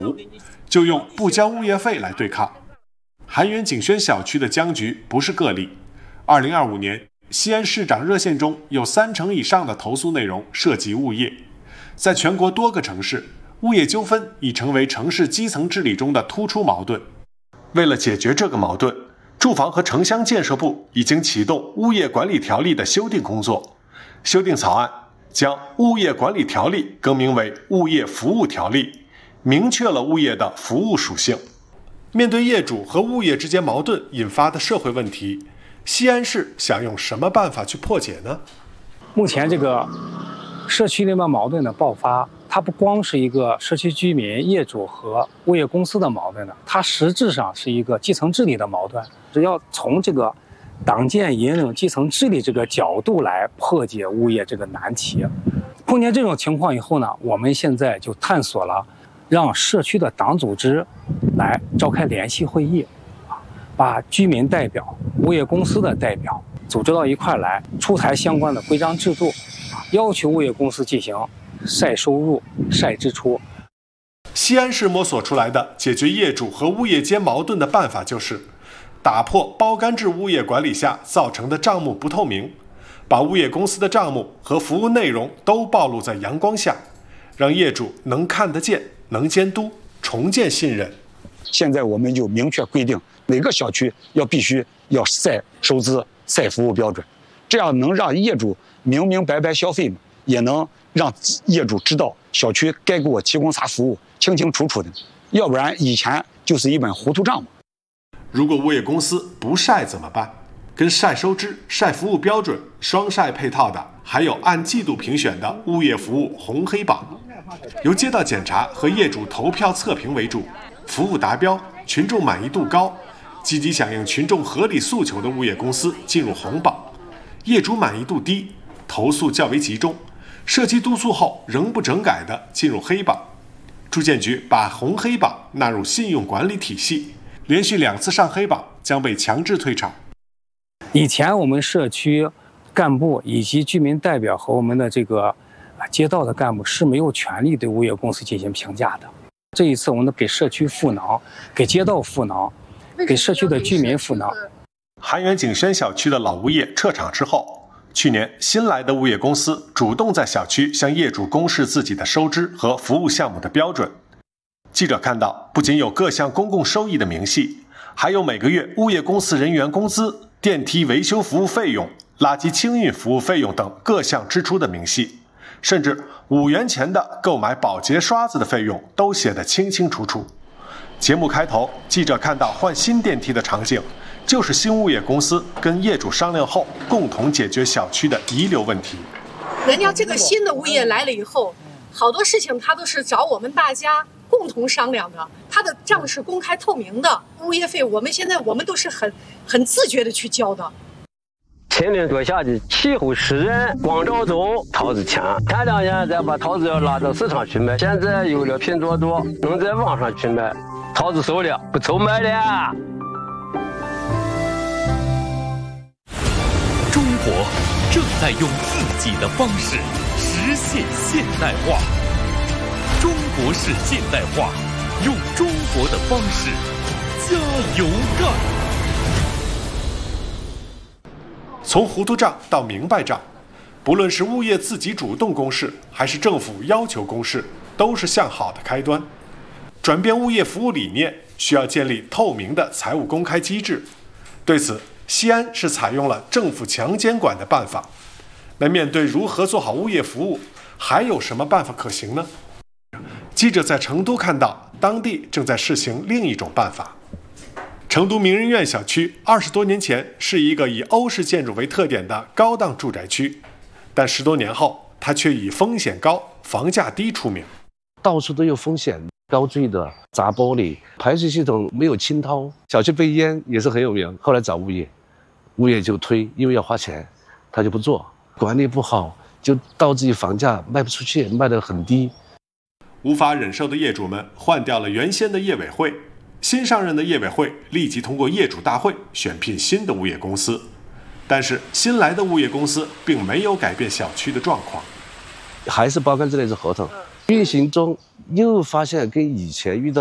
就用不交物业费来对抗。韩源景轩小区的僵局不是个例。2025年，西安市长热线中有30%以上的投诉内容涉及物业。在全国多个城市，物业纠纷已成为城市基层治理中的突出矛盾。为了解决这个矛盾，住房和城乡建设部已经启动物业管理条例的修订工作。修订草案将物业管理条例更名为物业服务条例，明确了物业的服务属性。面对业主和物业之间矛盾引发的社会问题，西安市想用什么办法去破解呢？ 目前这个社区内矛盾的爆发，它不光是一个社区居民、业主和物业公司的矛盾的，它实质上是一个基层治理的矛盾。只要从这个党建引领基层治理这个角度来破解物业这个难题。碰见这种情况以后呢，我们现在就探索了让社区的党组织来召开联席会议，把居民代表、物业公司的代表组织到一块来，出台相关的规章制度，要求物业公司进行晒收入、晒支出。 西安市摸索出来的解决业主和物业间矛盾的办法就是打破包干制物业管理下造成的账目不透明，把物业公司的账目和服务内容都暴露在阳光下，让业主能看得见、能监督，重建信任。 现在我们就明确规定，每个小区必须要晒收支、晒服务标准，这样能让业主明明白白消费嘛，也能让业主知道小区该给我提供啥服务，清清楚楚的。要不然以前就是一本糊涂账嘛。 如果物业公司不晒怎么办？跟晒收支、晒服务标准双晒配套的，还有按季度评选的物业服务红黑榜，由街道检查和业主投票测评为主，服务达标、群众满意度高、积极响应群众合理诉求的物业公司进入红榜，业主满意度低、投诉较为集中、社区督促后仍不整改的进入黑榜。住建局把红黑榜纳入信用管理体系，连续2次上黑榜将被强制退场。 以前我们社区干部以及居民代表和我们的这个街道的干部是没有权利对物业公司进行评价的。这一次我们给社区赋能，给街道赋能，给社区的居民赋能。 韩源景轩小区的老物业撤场之后，去年新来的物业公司主动在小区向业主公示自己的收支和服务项目的标准。记者看到，不仅有各项公共收益的明细，还有每个月物业公司人员工资、电梯维修服务费用、垃圾清运服务费用等各项支出的明细，甚至5元钱的购买保洁刷子的费用都写得清清楚楚。节目开头，记者看到换新电梯的场景，就是新物业公司跟业主商量后共同解决小区的遗留问题。 人家这个新的物业来了以后，好多事情他都是找我们大家共同商量的，他的账是公开透明的，物业费我们都是很自觉的去交的。 前年做下去，气候湿润，光照中桃子强，前2年再把桃子要拉到市场去卖，现在有了拼多多，能在网上去卖，桃子熟了，不愁卖了。 中国正在用自己的方式实现现代化。中国式现代化，用中国的方式加油干。 从糊涂账到明白账，不论是物业自己主动公示，还是政府要求公示，都是向好的开端。转变物业服务理念，需要建立透明的财务公开机制。对此，西安是采用了政府强监管的办法。那面对如何做好物业服务，还有什么办法可行呢？记者在成都看到，当地正在试行另一种办法。成都名人苑小区20多年前是一个以欧式建筑为特点的高档住宅区，但10多年后，它却以风险高、房价低出名。 到处都有风险，高坠的、砸玻璃、排水系统没有清掏，小区被淹也是很有名。后来找物业就推，因为要花钱，他就不做，管理不好，就导致房价卖不出去，卖得很低。 无法忍受的业主们换掉了原先的业委会，新上任的业委会立即通过业主大会选聘新的物业公司，但是新来的物业公司并没有改变小区的状况， 还是包干制类似合同， 运行中又发现跟以前遇到